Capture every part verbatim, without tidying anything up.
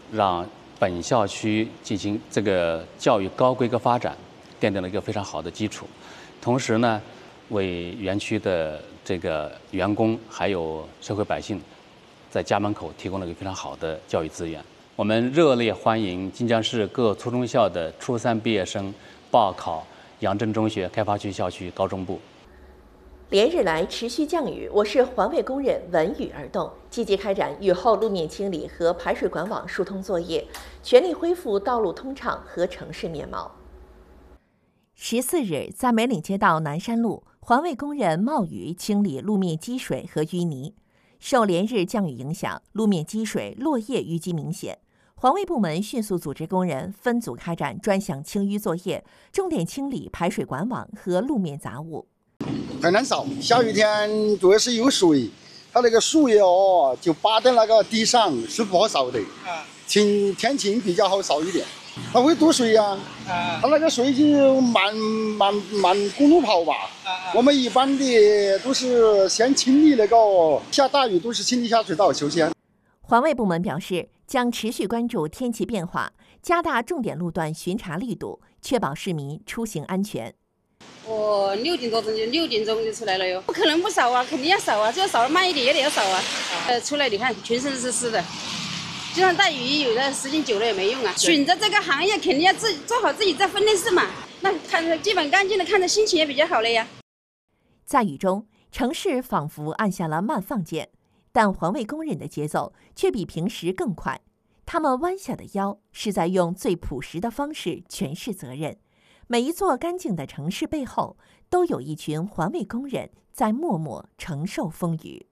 让本校区进行这个教育高规格发展奠定了一个非常好的基础。同时呢，为园区的这个员工还有社会百姓，在家门口提供了一个非常好的教育资源。我们热烈欢迎晋江市各初中校的初三毕业生报考杨震中学开发区校区高中部。 连日来持续降雨，我市环卫工人闻雨而动，积极开展雨后路面清理和排水管网疏通作业，全力恢复道路通畅和城市面貌。十四日，在梅岭街道南山路，环卫工人冒雨清理路面积水和淤泥。受连日降雨影响，路面积水、落叶淤积明显。环卫部门迅速组织工人分组开展专项清淤作业，重点清理排水管网和路面杂物。 很难扫，下雨天主要是有水，它那个树叶哦就扒在那个地上，是不好扫的。晴天晴比较好扫一点，它会堵水呀、啊，它那个水就慢慢慢公路跑吧。我们一般的都是先清理那个，下大雨都是清理下水道首先。 环卫部门表示，将持续关注天气变化，加大重点路段巡查力度，确保市民出行安全。 我六点多钟就六点钟就出来了哟，不可能不扫啊，肯定要扫啊，就要扫得慢一点也得要扫啊。呃，出来你看全身是湿的，就算带雨衣，有的时间久了也没用啊。选择这个行业，肯定要自己做好自己这分内事嘛。那看着基本干净的，看着心情也比较好了呀。 在雨中，城市仿佛按下了慢放键，但环卫工人的节奏却比平时更快。他们弯下的腰，是在用最朴实的方式诠释责任。每一座干净的城市背后，都有一群环卫工人在默默承受风雨。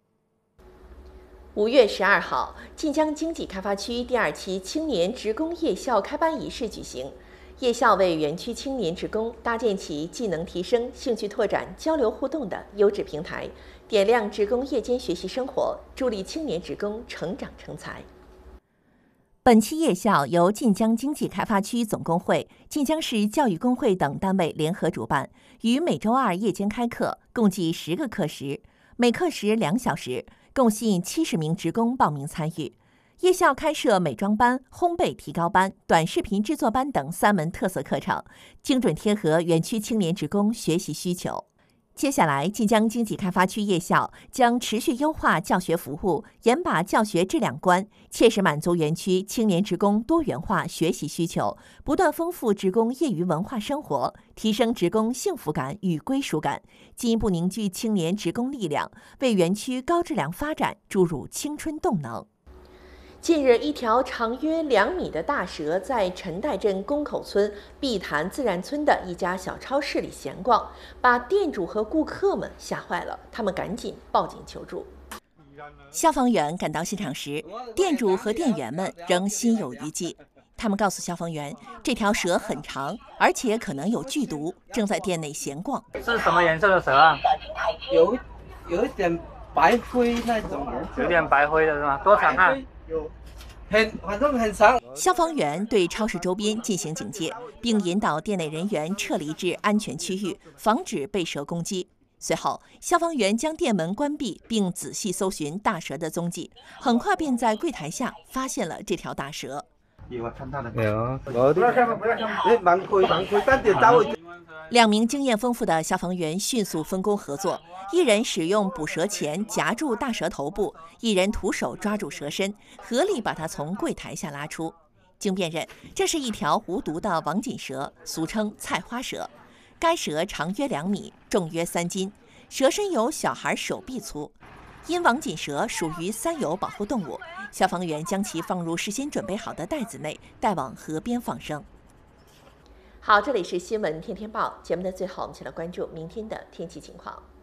五月十二号，晋江经济开发区第二期青年职工夜校开班仪式举行。夜校为园区青年职工搭建起技能提升、兴趣拓展、交流互动的优质平台，点亮职工夜间学习生活，助力青年职工成长成才。本期夜校由晋江经济开发区总工会、晋江市教育工会等单位联合主办，于每周二夜间开课，共计十个课时，每课时两小时，共吸引七十名职工报名参与。夜校开设美妆班、烘焙提高班、短视频制作班等三门特色课程，精准贴合园区青年职工学习需求。接下来，晋江经济开发区夜校将持续优化教学服务，严把教学质量关，切实满足园区青年职工多元化学习需求，不断丰富职工业余文化生活，提升职工幸福感与归属感，进一步凝聚青年职工力量，为园区高质量发展注入青春动能。近日，一条长约两米的大蛇在陈代镇宫口村碧潭自然村的一家小超市里闲逛，把店主和顾客们吓坏了，他们赶紧报警求助。消防员赶到现场时，店主和店员们仍心有余悸。他们告诉消防员，这条蛇很长，而且可能有剧毒，正在店内闲逛。 是什么颜色的蛇啊？ 有有一点白灰那种颜色， 有点白灰的是吗？多长啊？ 有，很反正很长。 消防员对超市周边进行警戒，并引导店内人员撤离至安全区域，防止被蛇攻击。随后，消防员将店门关闭，并仔细搜寻大蛇的踪迹，很快便在柜台下发现了这条大蛇。 有啊，看到了。有，我不要看，不要看。哎，盲窥，盲窥，三点到位。 两名经验丰富的消防员迅速分工合作，一人使用捕蛇钳夹住大蛇头部，一人徒手抓住蛇身，合力把它从柜台下拉出。经辨认，这是一条无毒的王锦蛇，俗称菜花蛇。该蛇长约两米，重约三斤，蛇身有小孩手臂粗。因王锦蛇属于三有保护动物，消防员将其放入事先准备好的袋子内，带往河边放生。好，这里是新闻天天报节目的最后，我们一起来关注明天的天气情况。